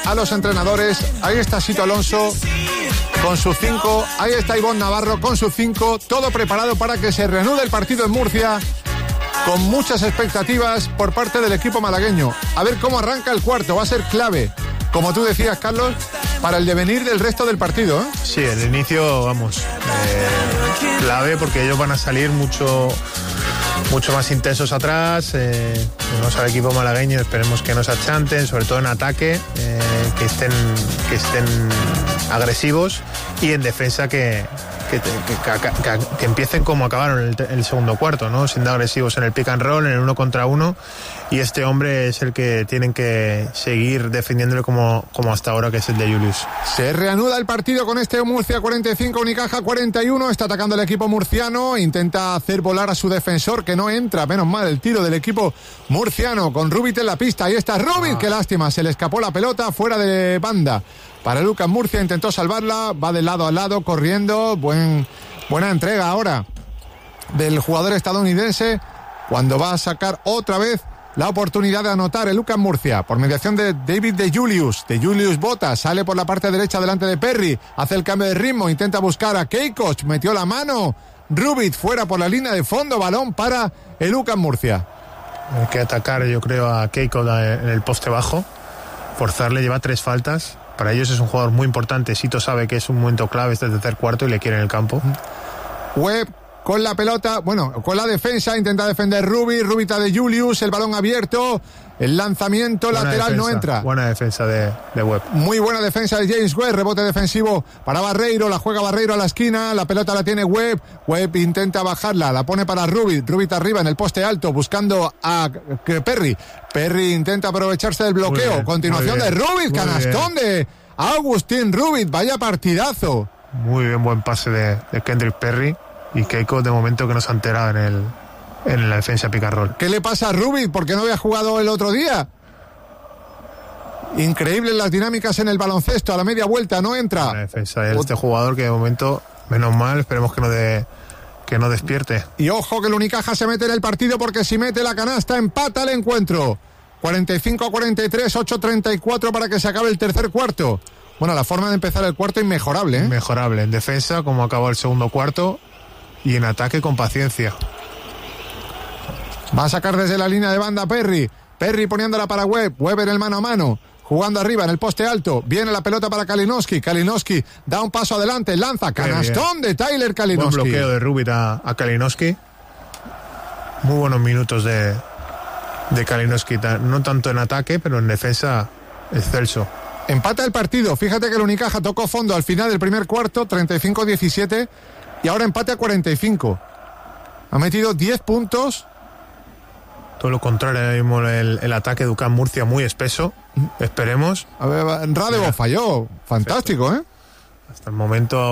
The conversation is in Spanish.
a los entrenadores. Ahí está Sito Alonso con sus 5, ahí está Ivonne Navarro con sus 5, todo preparado para que se reanude el partido en Murcia, con muchas expectativas por parte del equipo malagueño. A ver cómo arranca el cuarto, va a ser clave, como tú decías, Carlos, para el devenir del resto del partido, ¿eh? Sí, el inicio, vamos, clave, porque ellos van a salir mucho más intensos atrás. Vamos al equipo malagueño, esperemos que no se achanten, sobre todo en ataque, que estén agresivos, y en defensa que empiecen como acabaron el segundo cuarto, ¿no? Siendo agresivos en el pick and roll, en el 1 contra 1, y este hombre es el que tienen que seguir defendiéndole como hasta ahora, que es el de Julius. Se reanuda el partido con este Murcia 45, Unicaja 41, está atacando el equipo murciano, intenta hacer volar a su defensor, que no entra, menos mal el tiro del equipo murciano, con Rubit en la pista, ahí está Rubit, qué lástima, se le escapó la pelota fuera de banda. Para Lucas Murcia, intentó salvarla, va de lado a lado, corriendo, buena entrega ahora del jugador estadounidense, cuando va a sacar otra vez la oportunidad de anotar el Lucas Murcia, por mediación de David de Julius bota, sale por la parte derecha delante de Perry, hace el cambio de ritmo, intenta buscar a Keikoch, metió la mano, Rubit fuera por la línea de fondo, balón para el Lucas Murcia. Hay que atacar, yo creo, a Keikoch en el poste bajo, forzarle, lleva 3 faltas. Para ellos es un jugador muy importante. Sito sabe que es un momento clave este tercer cuarto y le quiere en el campo. Webb con la pelota, con la defensa, intenta defender Rubita de Julius, el balón abierto, el lanzamiento buena lateral defensa, no entra. Buena defensa de Webb. Muy buena defensa de James Webb, rebote defensivo para Barreiro, la juega Barreiro a la esquina, la pelota la tiene Webb intenta bajarla, la pone para Rubit arriba en el poste alto, buscando a Perry intenta aprovecharse del bloqueo, bien, continuación de Rubit, canastón de Agustín Rubit, vaya partidazo. Muy bien, buen pase de Kendrick Perry. Y Keiko, de momento, que no se ha enterado en la defensa pick and roll. ¿Qué le pasa a Rubit? ¿Por qué no había jugado el otro día? Increíbles las dinámicas en el baloncesto, a la media vuelta, no entra. La defensa de este jugador, que de momento, menos mal, esperemos que no despierte. Y ojo que el Unicaja se mete en el partido, porque si mete la canasta, empata el encuentro. 45-43, 8-34 para que se acabe el tercer cuarto. Bueno, la forma de empezar el cuarto inmejorable, ¿eh? Inmejorable, en defensa, como acabó el segundo cuarto, y en ataque con paciencia. Va a sacar desde la línea de banda Perry poniéndola para Webb en el mano a mano, jugando arriba en el poste alto, viene la pelota para Kalinowski da un paso adelante, lanza, canastón de Tyler Kalinowski. Buen bloqueo de Rubit a Kalinowski. Muy buenos minutos de Kalinowski, no tanto en ataque, pero en defensa excelso. Empata el partido, fíjate que el Unicaja tocó fondo al final del primer cuarto, 35-17, y ahora empate a 45. Ha metido 10 puntos. Todo lo contrario, ahora mismo el ataque de UCAM Murcia muy espeso. Esperemos. A ver, Radebo falló. Fantástico, ¿eh? Hasta el momento